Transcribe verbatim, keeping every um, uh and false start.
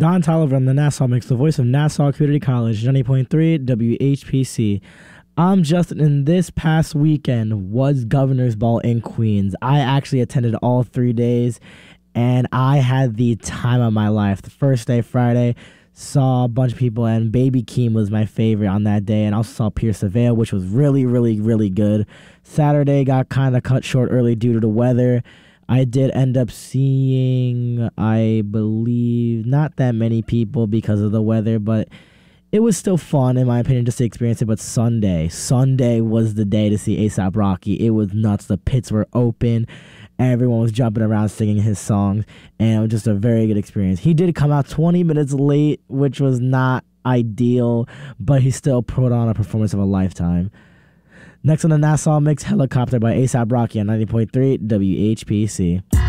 Don Tolliver on the Nassau Mix, the voice of Nassau Community College, ninety point three W H P C. I'm Justin, and this past weekend was Governor's Ball in Queens. I actually attended all three days, and I had the time of my life. The first day, Friday, saw a bunch of people, and Baby Keem was my favorite on that day, and I also saw Pierce the Veil, which was really, really, really good. Saturday got kind of cut short early due to the weather. I did end up seeing, I believe, not that many people because of the weather, but it was still fun, in my opinion, just to experience it. But Sunday, Sunday was the day to see A$AP Rocky. It was nuts. The pits were open. Everyone was jumping around singing his songs, and it was just a very good experience. He did come out twenty minutes late, which was not ideal, but he still put on a performance of a lifetime. Next on the Nassau Mix, Helicopter by A$AP Rocky on ninety point three W H P C.